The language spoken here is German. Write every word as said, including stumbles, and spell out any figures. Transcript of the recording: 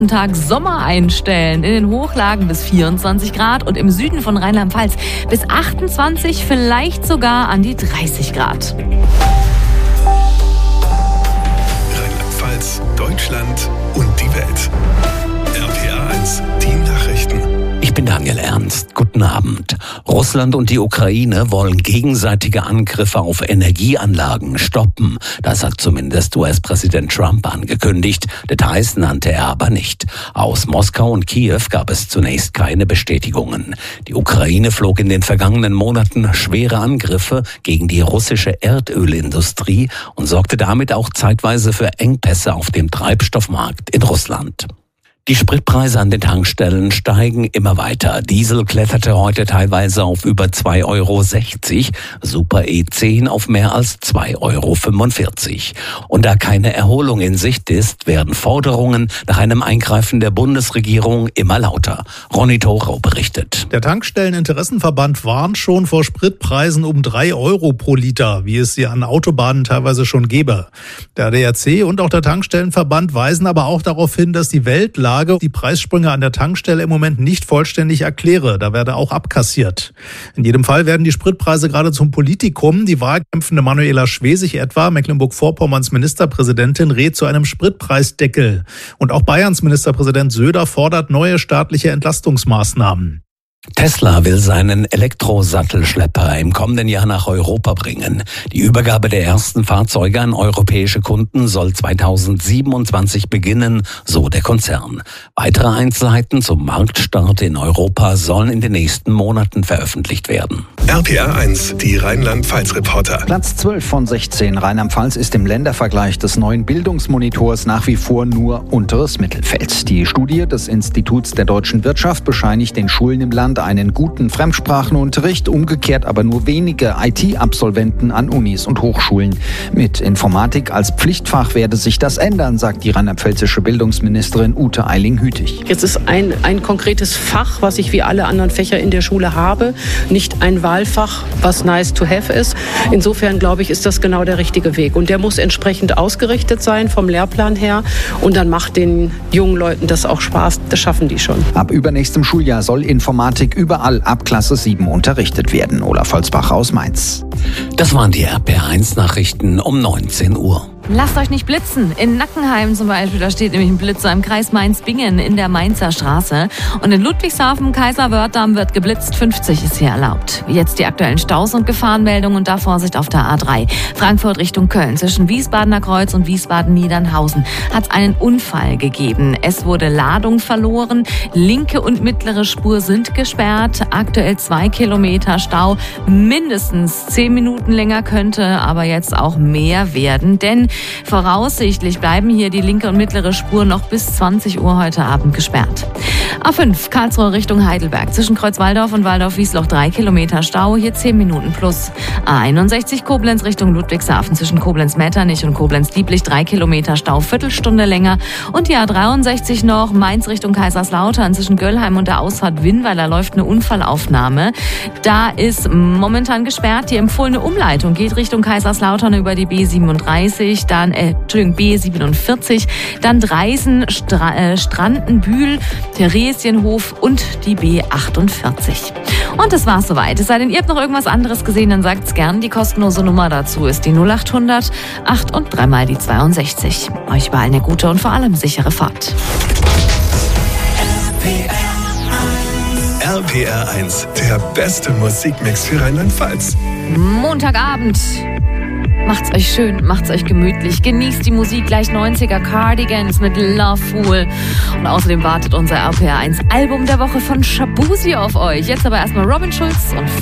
Tag Sommer einstellen. In den Hochlagen bis vierundzwanzig Grad und im Süden von Rheinland-Pfalz bis achtundzwanzig, vielleicht sogar an die dreißig Grad. Rheinland-Pfalz, Deutschland und die Welt. R P R eins, die Nachrichten. Ich bin Daniel Ernst. Guten Abend. Russland und die Ukraine wollen gegenseitige Angriffe auf Energieanlagen stoppen. Das hat zumindest U S-Präsident Trump angekündigt. Details nannte er aber nicht. Aus Moskau und Kiew gab es zunächst keine Bestätigungen. Die Ukraine flog in den vergangenen Monaten schwere Angriffe gegen die russische Erdölindustrie und sorgte damit auch zeitweise für Engpässe auf dem Treibstoffmarkt in Russland. Die Spritpreise an den Tankstellen steigen immer weiter. Diesel kletterte heute teilweise auf über zwei Euro sechzig, Super E zehn auf mehr als zwei Euro fünfundvierzig. Und da keine Erholung in Sicht ist, werden Forderungen nach einem Eingreifen der Bundesregierung immer lauter. Ronny Thorau berichtet. Der Tankstelleninteressenverband warnt schon vor Spritpreisen um drei Euro pro Liter, wie es sie an Autobahnen teilweise schon gäbe. Der A D A C und auch der Tankstellenverband weisen aber auch darauf hin, dass die Weltlage die Preissprünge an der Tankstelle im Moment nicht vollständig erkläre. Da werde auch abkassiert. In jedem Fall werden die Spritpreise gerade zum Politikum. Die wahlkämpfende Manuela Schwesig etwa, Mecklenburg-Vorpommerns Ministerpräsidentin, rät zu einem Spritpreisdeckel. Und auch Bayerns Ministerpräsident Söder fordert neue staatliche Entlastungsmaßnahmen. Tesla will seinen Elektrosattelschlepper im kommenden Jahr nach Europa bringen. Die Übergabe der ersten Fahrzeuge an europäische Kunden soll zweitausendsiebenundzwanzig beginnen, so der Konzern. Weitere Einzelheiten zum Marktstart in Europa sollen in den nächsten Monaten veröffentlicht werden. R P R eins, die Rheinland-Pfalz-Reporter. Platz zwölf von sechzehn. Rheinland-Pfalz ist im Ländervergleich des neuen Bildungsmonitors nach wie vor nur unteres Mittelfeld. Die Studie des Instituts der deutschen Wirtschaft bescheinigt den Schulen im Land einen guten Fremdsprachenunterricht, umgekehrt aber nur wenige I T-Absolventen an Unis und Hochschulen. Mit Informatik als Pflichtfach werde sich das ändern, sagt die rheinland-pfälzische Bildungsministerin Ute Eiling-Hütig. Es ist ein, ein konkretes Fach, was ich wie alle anderen Fächer in der Schule habe, nicht ein Wahlfach, was nice to have ist. Insofern, glaube ich, ist das genau der richtige Weg. Und der muss entsprechend ausgerichtet sein vom Lehrplan her. Und dann macht den jungen Leuten das auch Spaß. Das schaffen die schon. Ab übernächstem Schuljahr soll Informatik überall ab Klasse sieben unterrichtet werden. Olaf Holzbach aus Mainz. Das waren die R P R eins Nachrichten um neunzehn Uhr. Lasst euch nicht blitzen. In Nackenheim zum Beispiel, da steht nämlich ein Blitzer im Kreis Mainz-Bingen in der Mainzer Straße. Und in Ludwigshafen, Kaiserwörthdamm wird geblitzt. fünfzig ist hier erlaubt. Jetzt die aktuellen Staus und Gefahrenmeldungen und da Vorsicht auf der A drei. Frankfurt Richtung Köln. Zwischen Wiesbadener Kreuz und Wiesbaden-Niedernhausen hat es einen Unfall gegeben. Es wurde Ladung verloren. Linke und mittlere Spur sind gesperrt. Aktuell zwei Kilometer Stau. Mindestens zehn Minuten länger könnte aber jetzt auch mehr werden. Denn voraussichtlich bleiben hier die linke und mittlere Spur noch bis zwanzig Uhr heute Abend gesperrt. A fünf, Karlsruhe Richtung Heidelberg. Zwischen Kreuzwaldorf und Waldorf-Wiesloch drei Kilometer Stau, hier zehn Minuten plus. A einundsechzig, Koblenz Richtung Ludwigshafen. Zwischen Koblenz-Metternich und Koblenz-Dieblich drei Kilometer Stau, Viertelstunde länger. Und die A dreiundsechzig noch, Mainz Richtung Kaiserslautern. Zwischen Göllheim und der Ausfahrt Winnweiler läuft eine Unfallaufnahme. Da ist momentan gesperrt. Die empfohlene Umleitung geht Richtung Kaiserslautern über die B siebenunddreißig. Dann, äh, Entschuldigung, B siebenundvierzig, dann Dreisen, Stra- äh, Strandenbühl, Theresienhof und die B achtundvierzig. Und das war's soweit. Es sei denn, ihr habt noch irgendwas anderes gesehen, dann sagt's gern. Die kostenlose Nummer dazu ist die null achthundert acht und dreimal die zweiundsechzig. Euch überall eine gute und vor allem sichere Fahrt. R P R eins, der beste Musikmix für Rheinland-Pfalz. Montagabend. Macht's euch schön, macht's euch gemütlich. Genießt die Musik, gleich neunziger Cardigans mit Love Fool. Und außerdem wartet unser R P R eins Album der Woche von Shabuzi auf euch. Jetzt aber erstmal Robin Schulz und